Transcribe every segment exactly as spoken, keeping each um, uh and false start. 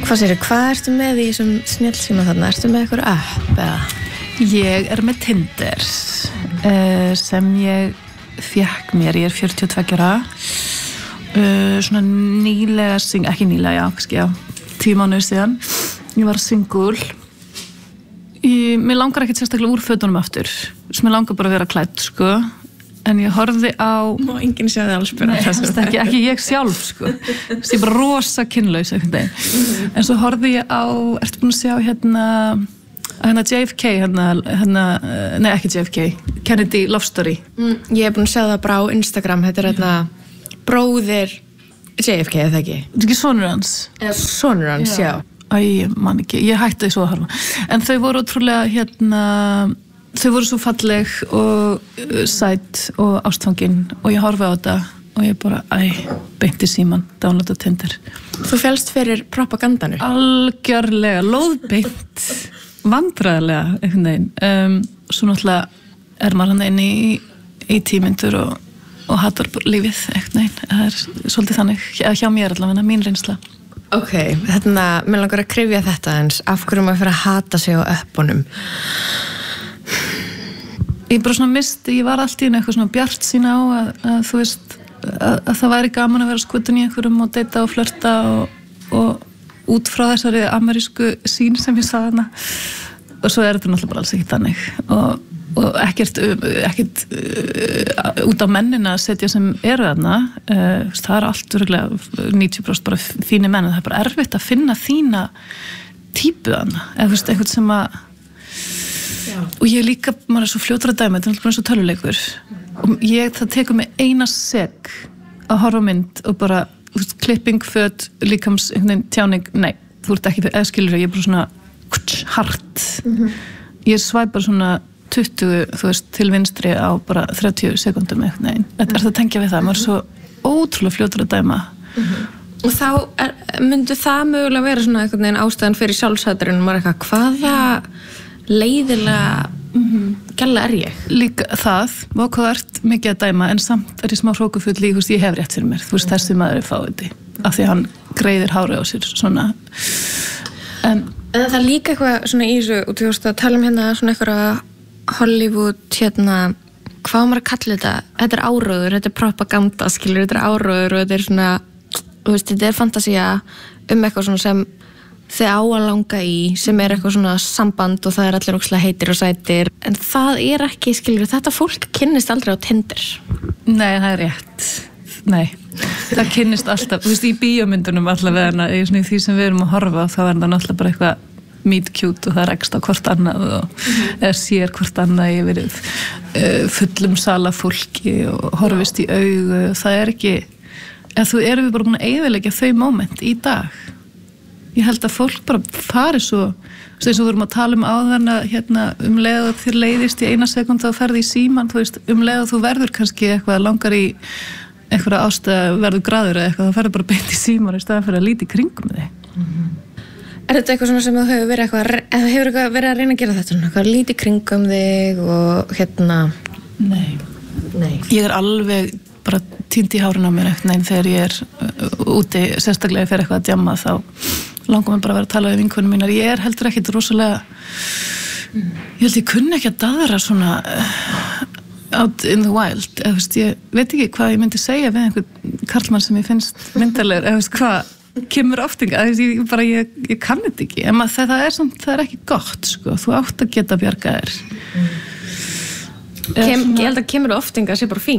Hvað segir, hvað ertu með í þessum snjallsíma þarna? Ertu með eitthvað app eða? Ég er með Tinder uh, sem ég fékk mér, ég er fjörutíu og tveggja ára uh, svona nýlega sing, ekki nýlega, já, kannski já tíu mánuðir síðan, ég var single ég, mér langar ekkert sérstaklega úr fötunum aftur sem ég langar bara að vera klædd, sko en ég horfði á Má enginn sjá þig alls spura ekki, ekki ég sjálf, sko ég er bara rosa kynlaus einhvern veginn mm-hmm. en svo horfði ég á, ertu búin að sjá hérna hérna J F K, hérna, hérna nei ekki J F K, Kennedy Love Story mm, ég er búin að sjá það bara á Instagram þetta er hérna bróðir J F K, eða ekki? Þetta er ekki sonur hans? Eða sonur hans, já, já. Æ, man ekki, ég hætti því svo að horfa en þau voru ótrúlega hérna þau voru svo falleg og uh, sæt og ástfangin og ég horfi á þetta og ég bara, æ, beinti síman downloada Tinder. Þú félst fyrir propagandanu? Algjörlega, lóðbeint vandræðilega, einhvern veginn um, svo náttúrulega er maður hann inn í, í tímyndur og, og hatar lífið, einhvern veginn það er svolítið þannig, hjá, hjá mér allavega mín reynsla. Ok, hérna, mér langar að krifja þetta eins af hverju maður fyrir að hata sig á appunum. Ég bara svona misti, ég var allt í einu eitthvað svona bjart sína á að, að þú veist að, að það væri gaman að vera skutin í einhverjum og deyta og flörta og, og út frá þessari amerísku sín sem ég sá hana og svo er þetta náttúrulega bara alls ekki þannig og, og ekkert, ekkert uh, út á mennina að setja sem eru þarna uh, það er allt örgulega níutíu prósent bara fínir menn, það er bara erfitt að finna þína típu þarna eða þú veist, eitthvað sem að Já. Og ég líka, maður er svo fljótur að dæma þetta er alltaf eins og töluleikur og ég, það tekur mig eina sek að horfa á mynd og bara veist, klipping, föt, líkams tjáning, nei, þú ert ekki eða skilur ég er bara svona hart mm-hmm. ég svæp bara svona tuttugu, þú veist, til vinstri á bara þrjátíu sekúndum eitthvað, nei þetta er það að tengja við það, maður er svo ótrúlega fljótur að dæma mm-hmm. Og þá er, myndu það mögulega vera svona einhvern veginn ástæðan fyrir sjálfsætturinn og maður eitthvað, hvaða leiðilega mm-hmm. gæla er ég? Líka það, og hvað ert mikið að dæma en samt er ég smá hrókufull í, þú veist, ég hef rétt fyrir mér þú veist, þessi maður er fáiði af því hann greiðir hárið á sér svona en, en það er líka eitthvað svona í þessu, og þú veist að tala um hérna svona eitthvað Hollywood hérna, hvað maður að kalla þetta þetta er áróður, þetta er propaganda skilur, þetta er áróður og þetta er svona þú veist, þetta er fantasía um eitthvað svona sem þið á að langa í sem er eitthvað svona samband og það er allir ókslega heitir og sætir en það er ekki, skilur, þetta fólk kynnist aldrei á Tinder. Nei, það er rétt. Nei, það kynnist alltaf, þú veist, í bíómyndunum allavega í því sem við erum að horfa þá er það náttúrulega bara eitthvað meet cute og það er ekst á hvort annað og mm-hmm. eða sér hvort annað yfir uh, fullum sala fólki og horfist í augu og það er ekki, eða þú erum við bara búin að eyðileggja þau moment í dag. Ég held að fólk bara fari svo eins og við vorum að tala um áðan að hérna, um leið að þér leiðist í eina sekúndu og ferði í síman, þú veist, um leið að þú verður kannski eitthvað langar í eitthvað ástæð verður graður eða eitthvað, þá ferður bara beint í síman í staðan fyrir að líti kringum þig. Mm-hmm. Er þetta eitthvað svona sem þú hefur verið eitthvað, eða hefur eitthvað verið að reyna að gera þetta svona, eitthvað líti kringum þig og hérna? Nei. Nei. Ég er alveg bara týnd í hárinu á mér eitthvað, en þegar ég er uh, úti, sérstaklega fyrir eitthvað að djamma þá langar mér bara að vera að tala við vinkonum mínar. Ég er heldur ekkit rosalega mm. ég held ég kunni ekki að daðra svona uh, out in the wild eða veist, ég veit ekki hvað ég myndi segja við einhvern karlmann sem ég finnst myndalegur eða veist hvað kemur oftinga ég, bara, ég, ég kann þetta ekki en maður, það, er samt, það er ekki gott sko. Þú átt að geta bjarga þér mm. Kem, svona... Ég held að kemur oftinga sé bara fín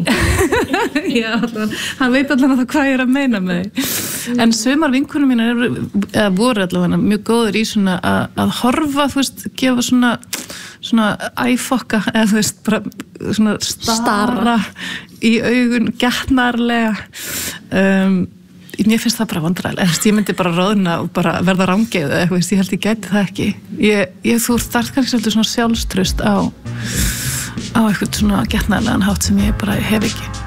Já, allan, hann veit allan að það hvað ég er að meina með því mm. En sumar vinkunum mínar eru, eða voru allavega mjög góður í svona að, að horfa, þú veist, gefa svona svona æfokka eða þú veist, bara svona stara í augun, gætnarlega um, mér finnst það bara vandræðilega, ég myndi bara roðna og bara verða rangeið eða eitthvað, ég held ég gæti það ekki ég, ég þú þarf kannski svolítið svona sjálfstraust á á eitthvað svona getnaðlegan hátt sem ég bara hef ekki